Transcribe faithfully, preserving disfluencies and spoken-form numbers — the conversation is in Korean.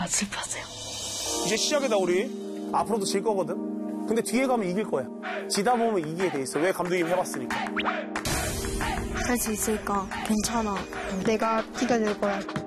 슬퍼하세요. 이제 시작이다 우리. 앞으로도 질 거거든. 근데 뒤에 가면 이길 거야. 지다 보면 이기게 돼 있어. 왜? 감독님 해봤으니까. 할 수 있을까? 괜찮아. 내가 뛰어낼 거야.